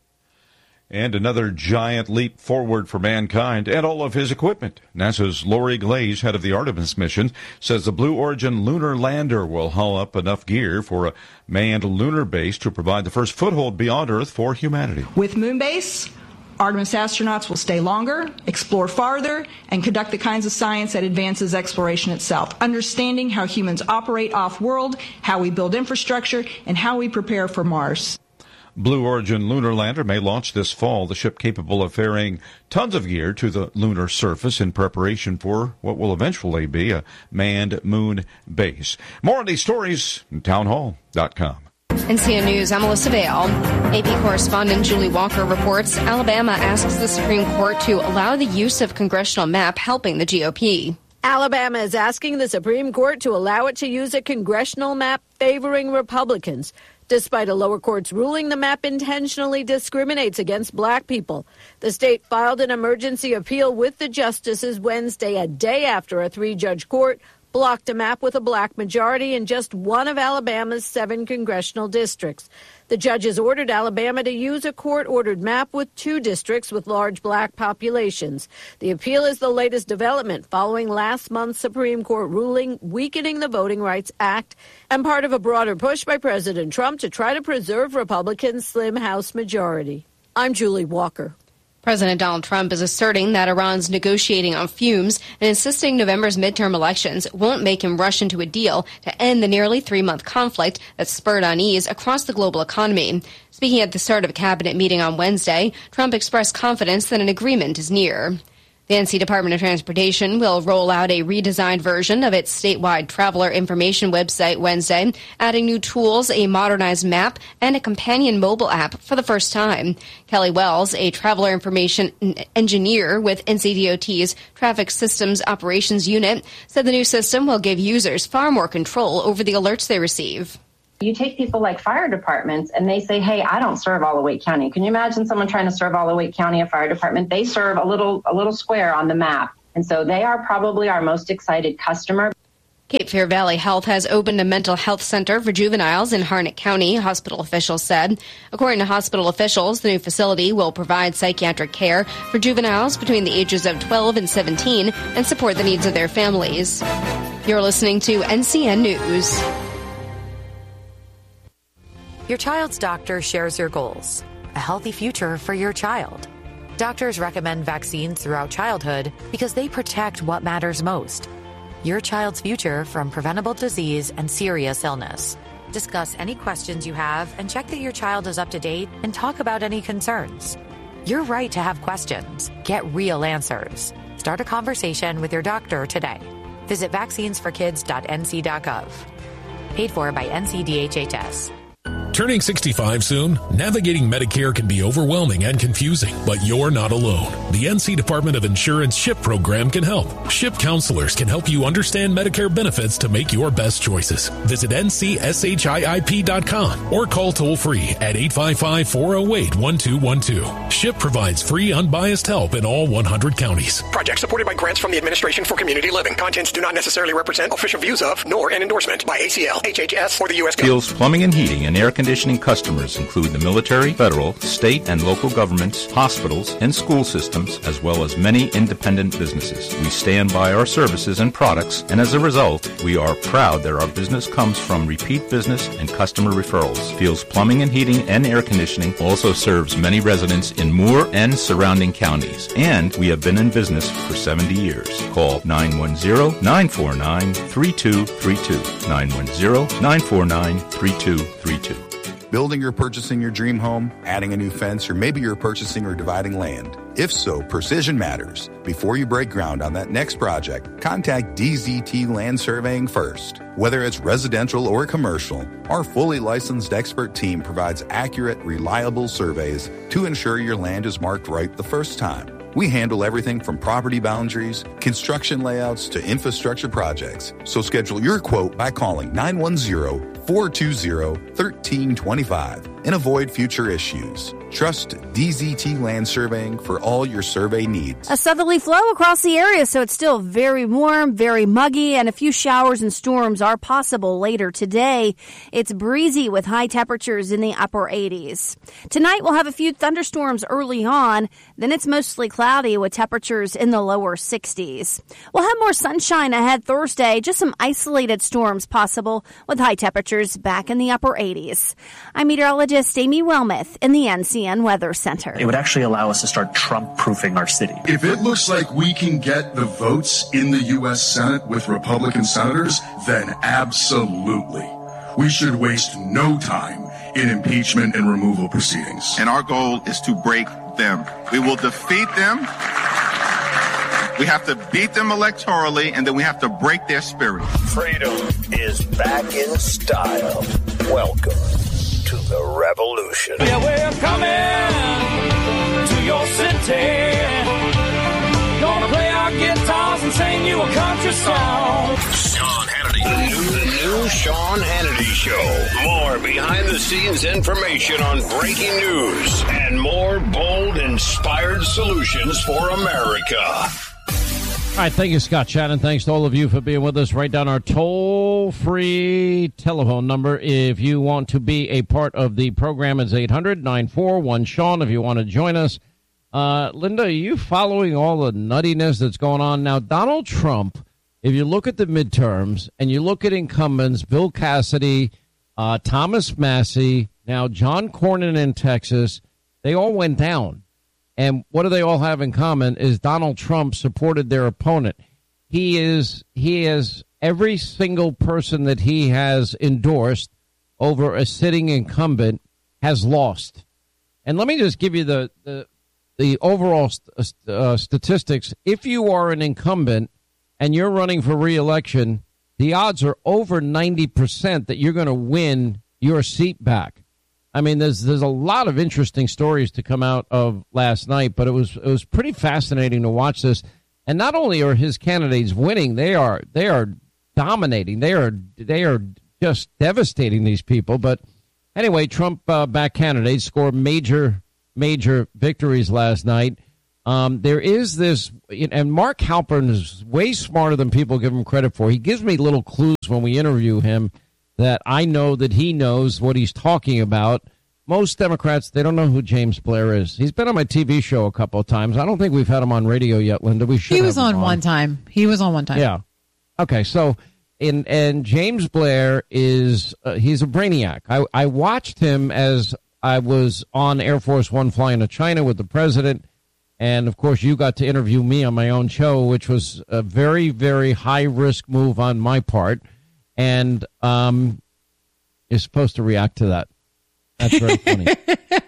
Speaker 3: And another giant leap forward for mankind and all of his equipment. NASA's Lori Glaze, head of the Artemis mission, says the Blue Origin lunar lander will haul up enough gear for a manned lunar base to provide the first foothold beyond Earth for humanity.
Speaker 24: With Moonbase, Artemis astronauts will stay longer, explore farther, and conduct the kinds of science that advances exploration itself, understanding how humans operate off-world, how we build infrastructure, and how we prepare for Mars.
Speaker 3: Blue Origin lunar lander may launch this fall, the ship capable of ferrying tons of gear to the lunar surface in preparation for what will eventually be a manned moon base. More on these stories at townhall.com.
Speaker 25: NCN News, I'm Melissa Vale. AP correspondent Julie Walker reports Alabama asks the Supreme Court to allow the use of congressional map helping the GOP.
Speaker 26: Alabama is asking the Supreme Court to allow it to use a congressional map favoring Republicans. Despite a lower court's ruling, the map intentionally discriminates against black people. The state filed an emergency appeal with the justices Wednesday, a day after a 3-judge court blocked a map with a black majority in just one of Alabama's 7 congressional districts. The judges ordered Alabama to use a court-ordered map with 2 districts with large black populations. The appeal is the latest development following last month's Supreme Court ruling weakening the Voting Rights Act and part of a broader push by President Trump to try to preserve Republicans' slim House majority. I'm Julie Walker.
Speaker 25: President Donald Trump is asserting that Iran's negotiating on fumes and insisting November's midterm elections won't make him rush into a deal to end the nearly 3-month conflict that spurred unease across the global economy. Speaking at the start of a cabinet meeting on Wednesday, Trump expressed confidence that an agreement is near. The NC Department of Transportation will roll out a redesigned version of its statewide traveler information website Wednesday, adding new tools, a modernized map, and a companion mobile app for the first time. Kelly Wells, a traveler information engineer with NCDOT's Traffic Systems Operations Unit, said the new system will give users far more control over the alerts they receive.
Speaker 27: You take people like fire departments and they say, hey, I don't serve all of Wake County. Can you imagine someone trying to serve all of Wake County, a fire department? They serve a little square on the map. And so they are probably our most excited customer.
Speaker 25: Cape Fear Valley Health has opened a mental health center for juveniles in Harnett County, hospital officials said. According to hospital officials, the new facility will provide psychiatric care for juveniles between the ages of 12 and 17 and support the needs of their families. You're listening to NCN News.
Speaker 28: Your child's doctor shares your goals, a healthy future for your child. Doctors recommend vaccines throughout childhood because they protect what matters most, your child's future from preventable disease and serious illness. Discuss any questions you have and check that your child is up to date and talk about any concerns. You're right to have questions. Get real answers. Start a conversation with your doctor today. Visit vaccinesforkids.nc.gov. Paid for by NCDHHS.
Speaker 8: Turning 65 soon? Navigating Medicare can be overwhelming and confusing, but you're not alone. The NC Department of Insurance SHIP program can help. SHIP counselors can help you understand Medicare benefits to make your best choices. Visit ncship.com or call toll-free at 855-408-1212. SHIP provides free, unbiased help in all 100 counties.
Speaker 9: Project supported by grants from the Administration for Community Living. Contents do not necessarily represent official views of, nor an endorsement by ACL, HHS, or the U.S. government.
Speaker 10: Fields Plumbing and Heating and Air Conditioning customers include the military, federal, state, and local governments, hospitals, and school systems, as well as many independent businesses. We stand by our services and products, and as a result, we are proud that our business comes from repeat business and customer referrals. Fields Plumbing and Heating and Air Conditioning also serves many residents in Moore and surrounding counties, and we have been in business for 70 years. Call 910-949-3232. 910-949-3232.
Speaker 11: Building or purchasing your dream home, adding a new fence, or maybe you're purchasing or dividing land. If so, precision matters. Before you break ground on that next project, contact DZT Land Surveying first. Whether it's residential or commercial, our fully licensed expert team provides accurate, reliable surveys to ensure your land is marked right the first time. We handle everything from property boundaries, construction layouts, to infrastructure projects. So schedule your quote by calling 910-420-1325 and avoid future issues. Trust DZT Land Surveying for all your survey needs.
Speaker 17: A southerly flow across the area, so it's still very warm, very muggy, and a few showers and storms are possible later today. It's breezy with high temperatures in the upper 80s. Tonight we'll have a few thunderstorms early on, then it's mostly cloudy with temperatures in the lower 60s. We'll have more sunshine ahead Thursday, just some isolated storms possible with high temperatures back in the upper 80s. I'm meteorologist Amy Wilmoth in the NCN Weather Center.
Speaker 12: It would actually allow us to start Trump-proofing our city.
Speaker 13: If it looks like we can get the votes in the U.S. Senate with Republican senators, then absolutely. We should waste no time in impeachment and removal proceedings.
Speaker 15: And our goal is to break them. We will defeat them. We have to beat them electorally, and then we have to break their spirit.
Speaker 16: Freedom is back in style. Welcome to the revolution.
Speaker 29: Yeah, we're coming to your city. Gonna play our guitars and sing you a country song.
Speaker 16: Sean Hannity. The new Sean Hannity Show. More behind-the-scenes information on breaking news and more bold, inspired solutions for America.
Speaker 23: All right, thank you, Scott Shannon. Thanks to all of you for being with us. Write down our toll-free telephone number if you want to be a part of the program. It's 800-941-SEAN if you want to join us. Linda, are you following all the nuttiness that's going on now? Donald Trump, if you look at the midterms and you look at incumbents, Bill Cassidy, Thomas Massie, now John Cornyn in Texas, they all went down. And what do they all have in common is Donald Trump supported their opponent. He is every single person that he has endorsed over a sitting incumbent has lost. And let me just give you the overall statistics. If you are an incumbent and you're running for re-election, the odds are over 90% that you're going to win your seat back. I mean, there's a lot of interesting stories to come out of last night, but it was pretty fascinating to watch this. And not only are his candidates winning, they are dominating. They are just devastating these people. But anyway, Trump-backed candidates scored major victories last night. There is this, and Mark Halpern is way smarter than people give him credit for. He gives me little clues when we interview him that I know that he knows what he's talking about. Most Democrats, they don't know who James Blair is. He's been on my TV show a couple of times. I don't think we've had him on radio yet, Linda. We should.
Speaker 30: He was on one time.
Speaker 23: Yeah. Okay, so and James Blair is he's a brainiac. I watched him as I was on Air Force One flying to China with the president. And, of course, you got to interview me on my own show, which was a very, very high-risk move on my part. And you're supposed to react to that. That's very funny.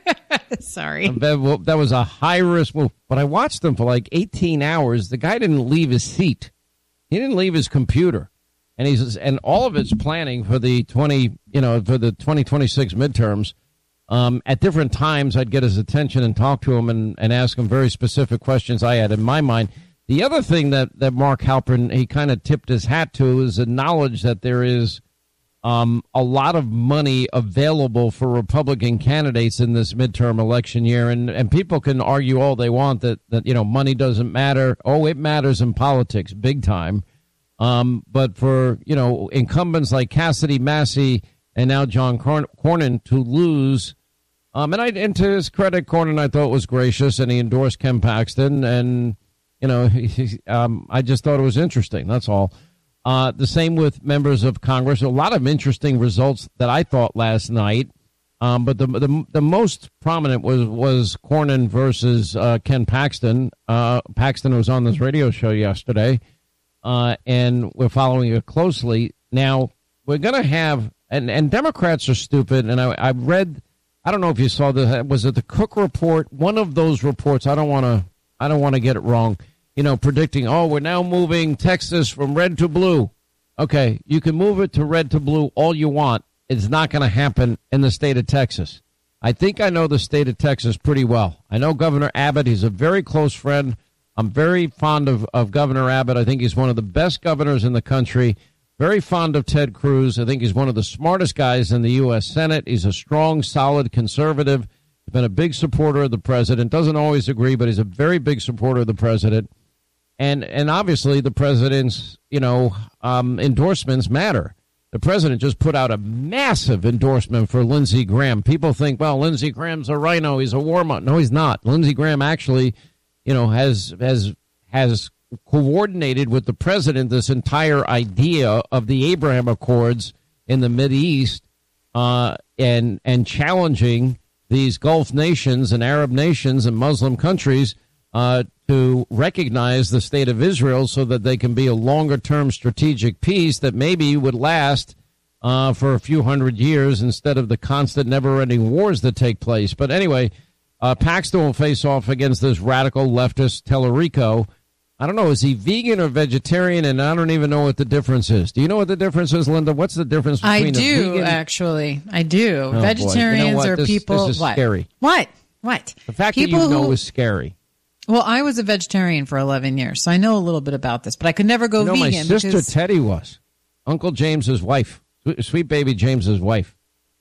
Speaker 1: Sorry.
Speaker 2: That was a high-risk move. But I watched him for like 18 hours. The guy didn't leave his seat. He didn't leave his computer. And all of it's planning for the 2026 midterms. At different times, I'd get his attention and talk to him and ask him very specific questions I had in my mind. The other thing that Mark Halperin, he kind of tipped his hat to is the knowledge that there is a lot of money available for Republican candidates in this midterm election year. And people can argue all they want that money doesn't matter. Oh, it matters in politics big time. But for, incumbents like Cassidy Massey and now John Cornyn to lose, and to his credit, Cornyn, I thought was gracious, and he endorsed Ken Paxton, and, I just thought it was interesting. That's all. The same with members of Congress. A lot of interesting results that I thought last night. But the most prominent was Cornyn versus Ken Paxton. Paxton was on this radio show yesterday. And we're following it closely. Now, we're going to have, and Democrats are stupid, and I read, I don't know if you saw this, was it the Cook report? One of those reports, I don't want to get it wrong, predicting, we're now moving Texas from red to blue. Okay, you can move it to red to blue all you want. It's not going to happen in the state of Texas. I think I know the state of Texas pretty well. I know Governor Abbott. He's a very close friend. I'm very fond of Governor Abbott. I think he's one of the best governors in the country. Very fond of Ted Cruz. I think he's one of the smartest guys in the U.S. Senate. He's a strong, solid conservative. He's been a big supporter of the president. Doesn't always agree, but he's a very big supporter of the president. And obviously the president's, endorsements matter. The president just put out a massive endorsement for Lindsey Graham. People think, well, Lindsey Graham's a rhino. He's a warmonger. No, he's not. Lindsey Graham actually has coordinated with the president this entire idea of the Abraham Accords in the Mideast and challenging these Gulf nations and Arab nations and Muslim countries to recognize the state of Israel so that they can be a longer-term strategic peace that maybe would last for a few hundred years instead of the constant, never-ending wars that take place. But anyway, Paxton will face off against this radical leftist Tellerico. I don't know, is he vegan or vegetarian? And I don't even know what the difference is. Do you know what the difference is, Linda? What's the difference between
Speaker 1: I do,
Speaker 2: a vegan?
Speaker 1: Actually. I do.
Speaker 2: Oh,
Speaker 1: Vegetarians are people.
Speaker 2: This is
Speaker 1: what?
Speaker 2: scary.
Speaker 1: What?
Speaker 2: The fact
Speaker 1: people
Speaker 2: that you know is scary.
Speaker 1: Well, I was a vegetarian for 11 years, so I know a little bit about this, but I could never go vegan.
Speaker 2: My sister Teddy was. Uncle James's wife. Sweet baby James's wife.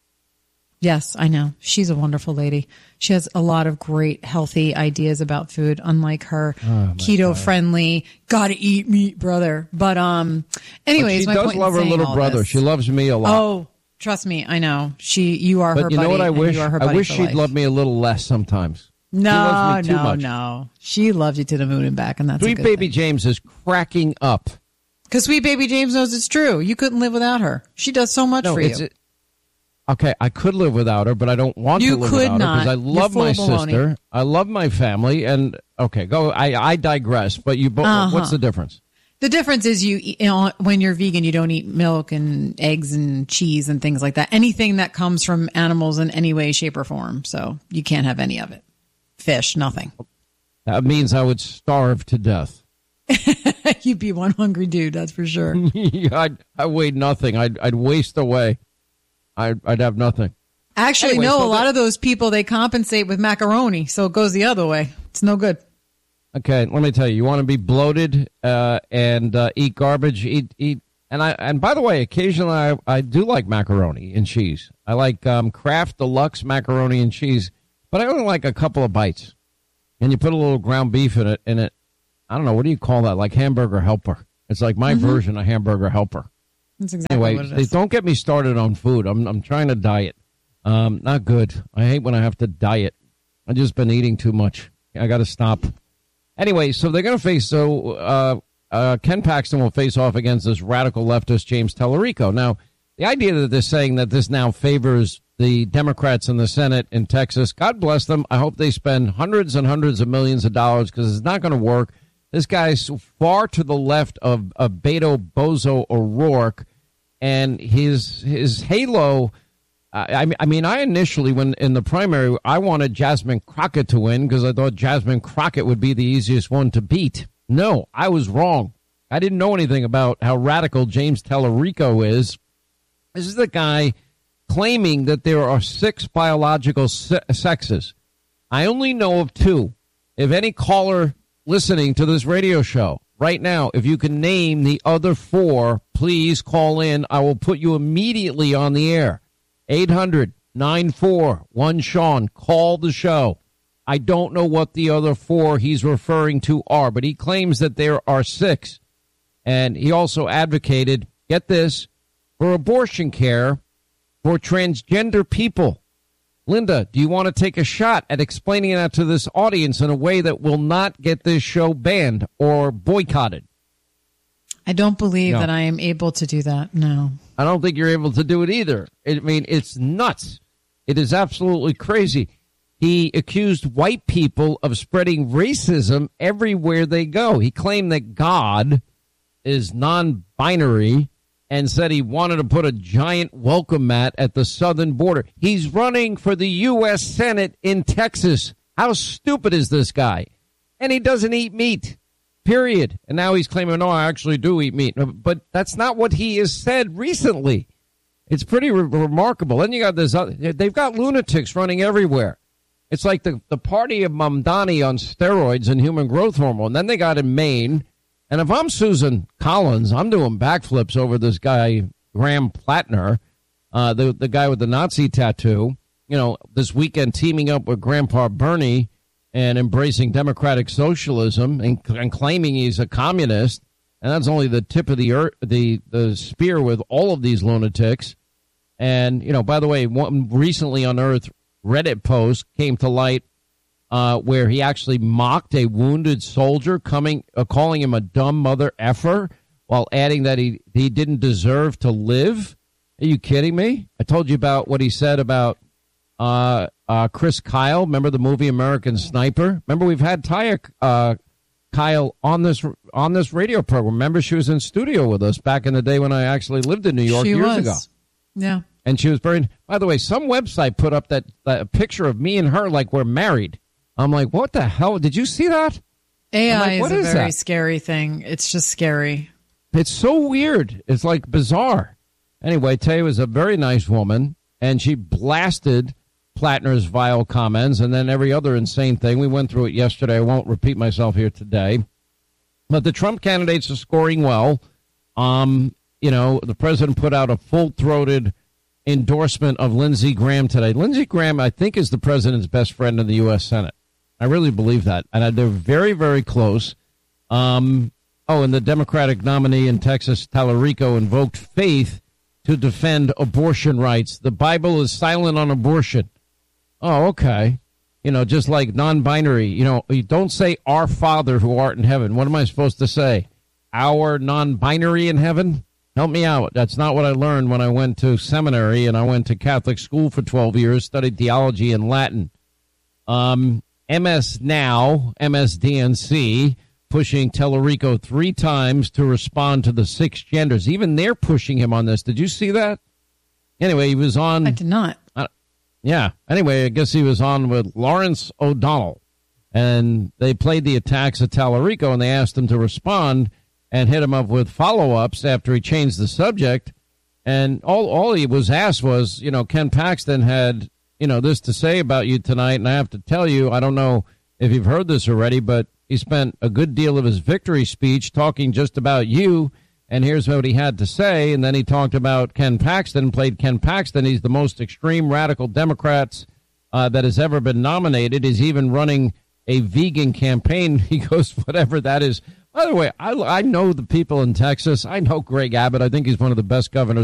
Speaker 1: Yes, I know. She's a wonderful lady. She has a lot of great, healthy ideas about food, unlike her keto-friendly, gotta eat meat brother. But anyways,
Speaker 2: but she does love her little brother. She loves me a lot.
Speaker 1: Oh, trust me, I know. You are her buddy.
Speaker 2: But you know what I wish?
Speaker 1: I
Speaker 2: wish she'd love me a little less sometimes.
Speaker 1: No. She loves you to the moon and back, and that's
Speaker 2: Sweet baby James is cracking up.
Speaker 1: Because Sweet baby James knows it's true. You couldn't live without her. She does so much for you.
Speaker 2: Okay, I could live without her, but I don't want to live without her because I love my sister. I love my family, and okay, go. I digress. But you both. What's the difference?
Speaker 1: The difference is when you're vegan, you don't eat milk and eggs and cheese and things like that. Anything that comes from animals in any way, shape, or form. So you can't have any of it. Fish, nothing.
Speaker 2: That means I would starve to death.
Speaker 1: You'd be one hungry dude, that's for sure.
Speaker 2: I weighed nothing. I'd waste away. I'd have nothing.
Speaker 1: Actually, anyway, no, a lot of those people, they compensate with macaroni, so it goes the other way. It's no good.
Speaker 2: Okay, let me tell you, you want to be bloated and eat garbage, eat. And by the way, occasionally I do like macaroni and cheese. I like Kraft Deluxe macaroni and cheese, but I only like a couple of bites. And you put a little ground beef in it, I don't know, what do you call that? Like Hamburger Helper. It's like my version of Hamburger Helper.
Speaker 1: That's exactly what it is.
Speaker 2: Don't get me started on food. I'm trying to diet. Not good. I hate when I have to diet. I've just been eating too much. I got to stop. Anyway, so they're going to face, Ken Paxton will face off against this radical leftist James Tellerico. Now, the idea that they're saying that this now favors the Democrats in the Senate in Texas, God bless them. I hope they spend hundreds and hundreds of millions of dollars because it's not going to work. This guy's far to the left of Beto Bozo O'Rourke, and his halo I mean, I initially, when in the primary, I wanted Jasmine Crockett to win because I thought Jasmine Crockett would be the easiest one to beat. No, I was wrong. I didn't know anything about how radical James Tallarico is. This is the guy claiming that there are 6 biological sexes. I only know of 2. If any caller listening to this radio show right now, if you can name the other 4, please call in. I will put you immediately on the air. 800-941-SEAN. Call the show. I don't know what the other 4 he's referring to are, but he claims that there are 6. And he also advocated, get this, for abortion care for transgender people. Linda, do you want to take a shot at explaining that to this audience in a way that will not get this show banned or boycotted?
Speaker 1: I don't believe that I am able to do that. No.
Speaker 2: I don't think you're able to do it either. I mean, it's nuts. It is absolutely crazy. He accused white people of spreading racism everywhere they go. He claimed that God is non-binary and said he wanted to put a giant welcome mat at the southern border. He's running for the U.S. Senate in Texas. How stupid is this guy? And he doesn't eat meat, period. And now he's claiming, no, I actually do eat meat. But that's not what he has said recently. It's pretty remarkable. Then you got this other, they've got lunatics running everywhere. It's like the party of Mamdani on steroids and human growth hormone. Then they got in Maine. And if I'm Susan Collins, I'm doing backflips over this guy, Graham Plattner, the guy with the Nazi tattoo, you know, this weekend teaming up with Grandpa Bernie and embracing democratic socialism and claiming he's a communist. And that's only the tip of the spear with all of these lunatics. And, you know, by the way, one recently unearthed Reddit post came to light where he actually mocked a wounded soldier, calling him a dumb mother effer, while adding that he didn't deserve to live. Are you kidding me? I told you about what he said about Chris Kyle. Remember the movie American Sniper? Remember we've had Taya Kyle on this radio program. Remember she was in studio with us back in the day when I actually lived in New York years ago.
Speaker 1: Yeah.
Speaker 2: And she was very, by the way, some website put up that picture of me and her like we're married. I'm like, what the hell? Did you see that?
Speaker 1: AI is a very scary thing. It's just scary.
Speaker 2: It's so weird. It's like bizarre. Anyway, Tay was a very nice woman, and she blasted Plattner's vile comments and then every other insane thing. We went through it yesterday. I won't repeat myself here today. But the Trump candidates are scoring well. You know, the president put out a full-throated endorsement of Lindsey Graham today. Lindsey Graham, I think, is the president's best friend in the U.S. Senate. I really believe that. And they're very, very close. And the Democratic nominee in Texas, Tallarico, invoked faith to defend abortion rights. The Bible is silent on abortion. Oh, okay. You know, just like non-binary. You know, you don't say our Father who art in heaven. What am I supposed to say? Our non-binary in heaven? Help me out. That's not what I learned when I went to seminary and I went to Catholic school for 12 years, studied theology and Latin. MS Now, MSDNC, pushing Tallarico 3 times to respond to the 6 genders. Even they're pushing him on this. Did you see that? Anyway, he was on.
Speaker 1: I did not.
Speaker 2: Yeah. Anyway, I guess he was on with Lawrence O'Donnell. And they played the attacks of Tallarico and they asked him to respond and hit him up with follow-ups after he changed the subject. And all he was asked was, you know, Ken Paxton had, you know, this to say about you tonight. And I have to tell you, I don't know if you've heard this already, but he spent a good deal of his victory speech talking just about you. And here's what he had to say. And then he talked about Ken Paxton, played Ken Paxton. He's the most extreme radical Democrat that has ever been nominated. He's even running a vegan campaign. He goes, whatever that is. By the way, I know the people in Texas. I know Greg Abbott. I think he's one of the best governors